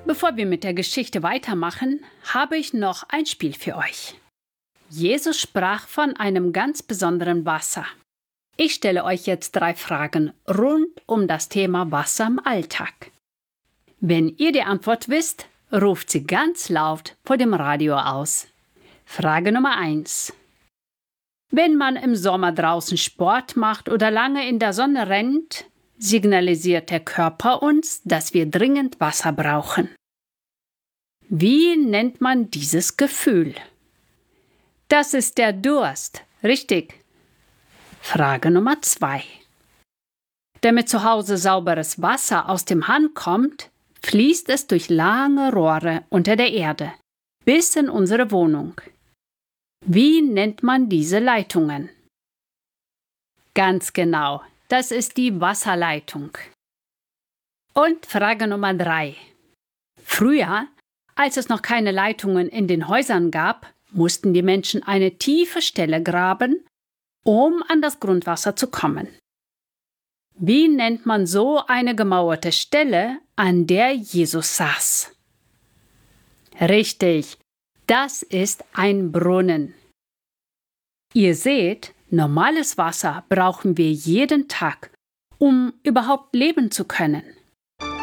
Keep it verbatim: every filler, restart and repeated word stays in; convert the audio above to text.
Bevor wir mit der Geschichte weitermachen, habe ich noch ein Spiel für euch. Jesus sprach von einem ganz besonderen Wasser. Ich stelle euch jetzt drei Fragen rund um das Thema Wasser im Alltag. Wenn ihr die Antwort wisst, ruft sie ganz laut vor dem Radio aus. Frage Nummer eins. Wenn man im Sommer draußen Sport macht oder lange in der Sonne rennt, signalisiert der Körper uns, dass wir dringend Wasser brauchen. Wie nennt man dieses Gefühl? Das ist der Durst, richtig. Frage Nummer zwei. Damit zu Hause sauberes Wasser aus dem Hahn kommt, fließt es durch lange Rohre unter der Erde bis in unsere Wohnung. Wie nennt man diese Leitungen? Ganz genau, das ist die Wasserleitung. Und Frage Nummer drei. Früher, als es noch keine Leitungen in den Häusern gab, mussten die Menschen eine tiefe Stelle graben, um an das Grundwasser zu kommen. Wie nennt man so eine gemauerte Stelle, an der Jesus saß? Richtig, das ist ein Brunnen. Ihr seht, normales Wasser brauchen wir jeden Tag, um überhaupt leben zu können.